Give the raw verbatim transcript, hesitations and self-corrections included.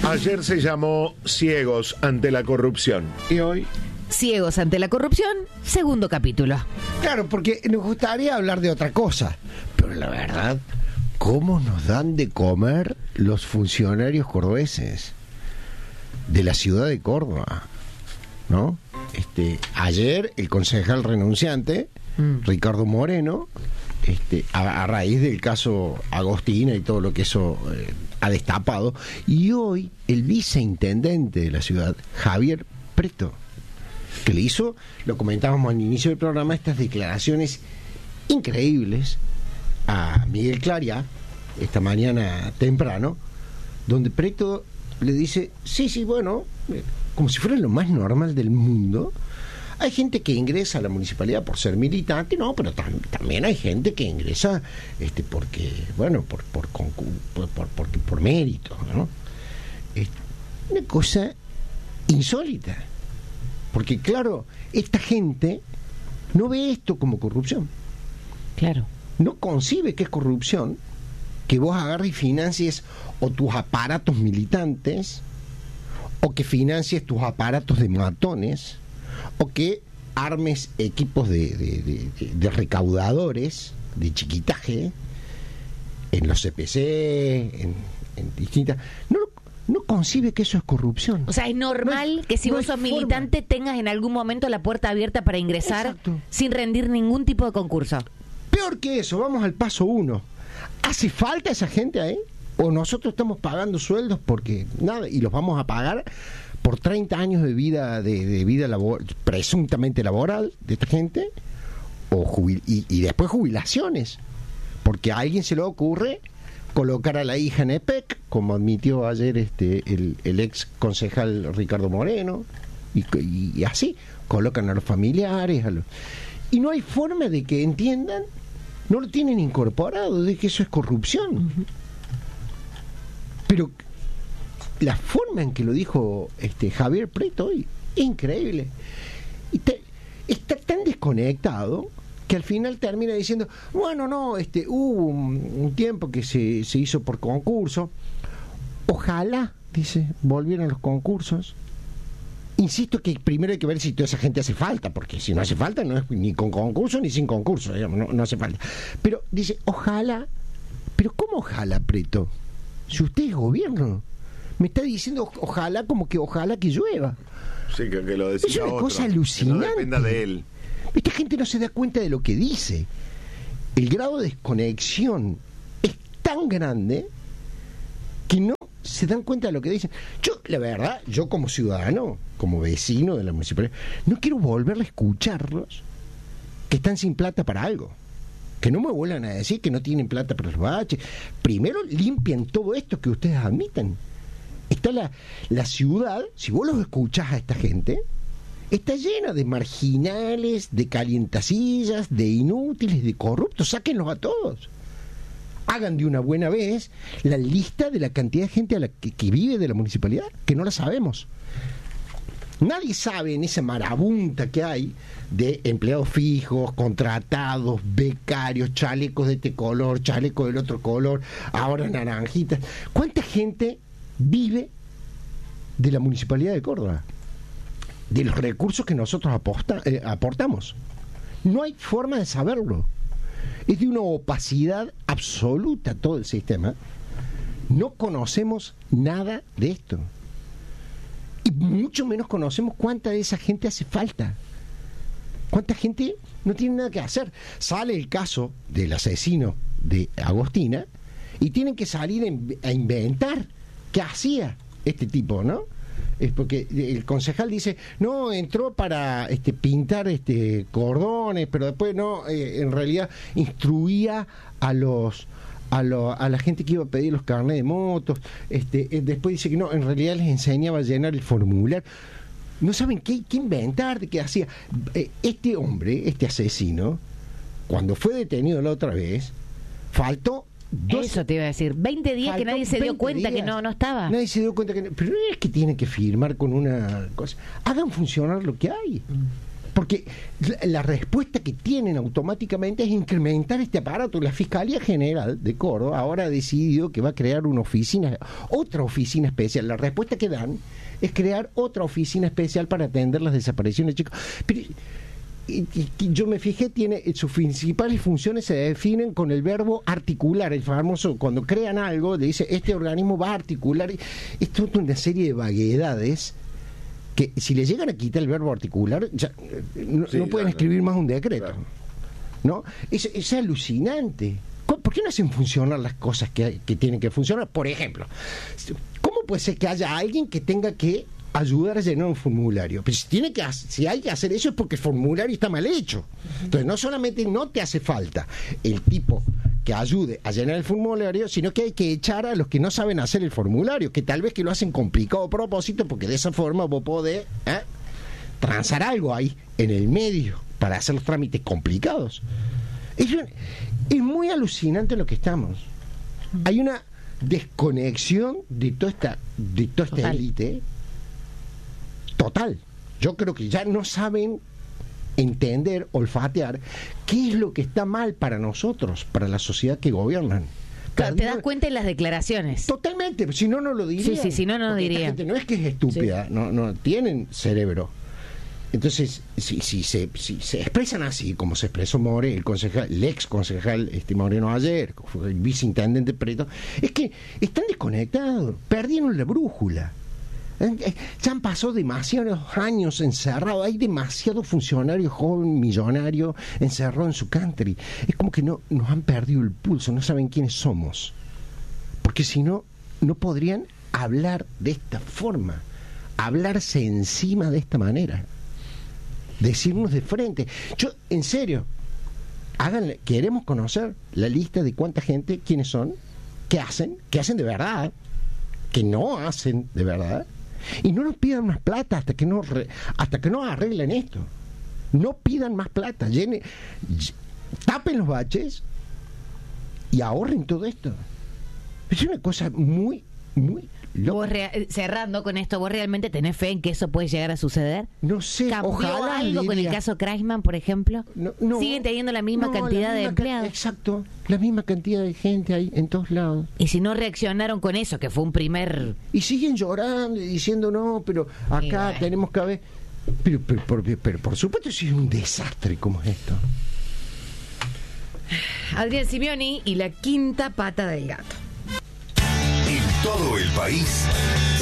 Ayer se llamó Ciegos ante la corrupción. Y hoy... Ciegos ante la corrupción, segundo capítulo. Claro, porque nos gustaría hablar de otra cosa. Pero la verdad, ¿cómo nos dan de comer los funcionarios cordobeses de la ciudad de Córdoba? ¿No? Este, ayer el concejal renunciante, mm. Ricardo Moreno, este, a, a raíz del caso Agostina y todo lo que eso eh, ha destapado, y hoy el viceintendente de la ciudad, Javier Preto, que le hizo, lo comentábamos al inicio del programa, estas declaraciones increíbles a Miguel Claria esta mañana temprano, donde Preto le dice, sí, sí, bueno, como si fuera lo más normal del mundo. Hay gente que ingresa a la municipalidad por ser militante, no, pero tam- también hay gente que ingresa este porque, bueno, por por por, por, por, por, por mérito, ¿no? Es una cosa insólita. Porque, claro, esta gente no ve esto como corrupción. Claro. No concibe que es corrupción que vos agarres y financies o tus aparatos militantes, o que financies tus aparatos de matones, o que armes equipos de, de, de, de recaudadores, de chiquitaje, en los C P C, en, en distintas... No, no concibe que eso es corrupción. O sea, es normal no es, que si no vos sos forma. militante tengas en algún momento la puerta abierta para ingresar. Exacto. Sin rendir ningún tipo de concurso. Peor que eso, vamos al paso uno. ¿Hace falta esa gente ahí? ¿O nosotros estamos pagando sueldos porque nada, y los vamos a pagar por treinta años de vida de, de vida labor, presuntamente laboral de esta gente? O jubil, y, y después jubilaciones, porque a alguien se le ocurre colocar a la hija en E P E C, como admitió ayer este el, el ex concejal Ricardo Moreno, y, y, y así colocan a los familiares, a los, y no hay forma de que entiendan, no lo tienen incorporado, de que eso es corrupción. Uh-huh. Pero la forma en que lo dijo este Javier Preto hoy es increíble. Y te, está tan desconectado que al final termina diciendo, bueno, no, este hubo un, un tiempo que se, se hizo por concurso. Ojalá, dice, volvieran los concursos. Insisto que primero hay que ver si toda esa gente hace falta, porque si no hace falta no es ni con concurso ni sin concurso, digamos, no, no hace falta. Pero dice, ojalá, pero ¿cómo ojalá, Preto? Si usted es gobierno, me está diciendo ojalá como que ojalá que llueva. Sí, que, que lo decía es una otro, cosa alucinante. Que no dependa de él. Esta gente no se da cuenta de lo que dice. El grado de desconexión es tan grande que no se dan cuenta de lo que dicen. Yo, la verdad, yo como ciudadano, como vecino de la municipalidad, no quiero volverle a escucharlos que están sin plata para algo. Que no me vuelvan a decir que no tienen plata para los baches. Primero limpian todo esto que ustedes admiten. Está la, la ciudad, si vos los escuchás a esta gente, está llena de marginales, de calientasillas, de inútiles, de corruptos. Sáquenlos a todos. Hagan de una buena vez la lista de la cantidad de gente a la que, que vive de la municipalidad, que no la sabemos. Nadie sabe en esa marabunta que hay de empleados fijos, contratados, becarios, chalecos de este color, chalecos del otro color, ahora naranjitas. ¿Cuánta gente vive de la Municipalidad de Córdoba? De los recursos que nosotros aposta, eh, aportamos. No hay forma de saberlo. Es de una opacidad absoluta todo el sistema. No conocemos nada de esto. Y mucho menos conocemos cuánta de esa gente hace falta. Cuánta gente no tiene nada que hacer. Sale el caso del asesino de Agostina y tienen que salir a inventar qué hacía este tipo, ¿no? Es porque el concejal dice, no, entró para este pintar este cordones, pero después no, eh, en realidad instruía a los A, lo, a la gente que iba a pedir los carnés de motos, este, eh, después dice que no, en realidad les enseñaba a llenar el formulario. No saben qué, qué inventar, de qué hacía. Eh, este hombre, este asesino, cuando fue detenido la otra vez, faltó dos, eso te iba a decir, veinte días que nadie se dio cuenta días, que no, no estaba. Nadie se dio cuenta que no, pero no es que tiene que firmar con una cosa. Hagan funcionar lo que hay. Porque la, la respuesta que tienen automáticamente es incrementar este aparato. La Fiscalía General de Córdoba ahora ha decidido que va a crear una oficina, otra oficina especial. La respuesta que dan es crear otra oficina especial para atender las desapariciones de chicos. Pero y, y, yo me fijé, tiene sus principales funciones se definen con el verbo articular, el famoso, cuando crean algo, le dice, este organismo va a articular. Es toda una serie de vaguedades que si le llegan a quitar el verbo articular, ya no, sí, no pueden claro, escribir más un decreto. Claro. ¿No? Es, es alucinante. ¿Por qué no hacen funcionar las cosas que, que tienen que funcionar? Por ejemplo, ¿cómo puede ser que haya alguien que tenga que ayudar a llenar un formulario? Pues si, tiene que, si hay que hacer eso es porque el formulario está mal hecho. Entonces no solamente no te hace falta el tipo que ayude a llenar el formulario, sino que hay que echar a los que no saben hacer el formulario, que tal vez que lo hacen complicado a propósito, porque de esa forma vos podés ¿eh? transar algo ahí en el medio para hacer los trámites complicados. Es, es muy alucinante lo que estamos. Hay una desconexión de toda esta de toda esta élite total. Yo creo que ya no saben entender, olfatear qué es lo que está mal para nosotros, para la sociedad que gobiernan. Claro, te das cuenta en las declaraciones. Totalmente, si no, no lo diría. Sí, sí, si no, no lo diría. Gente no es que es estúpida, sí. no, no tienen cerebro. Entonces, si, si, se, si se expresan así, como se expresó More, el concejal, el ex concejal este Moreno ayer, el viceintendente Preto, es que están desconectados, perdieron la brújula. Ya han pasado demasiados años encerrados, hay demasiados funcionarios jóvenes, millonarios, encerrados en su country. Es como que no nos han perdido el pulso, no saben quiénes somos. Porque si no, no podrían hablar de esta forma, hablarse encima de esta manera, decirnos de frente. Yo, en serio, háganle, queremos conocer la lista de cuánta gente, quiénes son, qué hacen, qué hacen de verdad, que no hacen de verdad. Y no nos pidan más plata hasta que no re, hasta que no arreglen esto. No pidan más plata, llene, tapen los baches y ahorren todo esto. Es una cosa muy, muy loca. Vos rea- cerrando con esto, ¿vos realmente tenés fe en que eso puede llegar a suceder? No sé, ¿Cambió ojalá algo Lidia. Con el caso Kreisman, por ejemplo? No, no, ¿Siguen teniendo la misma no, cantidad la misma de empleados? Ca- exacto, la misma cantidad de gente ahí en todos lados. Y si no reaccionaron con eso, que fue un primer... Y siguen llorando y diciendo, no, pero acá bueno. tenemos que haber... Pero, pero, pero, pero por supuesto, si es un desastre como es esto. Adrián Simeoni y la quinta pata del gato. En todo el país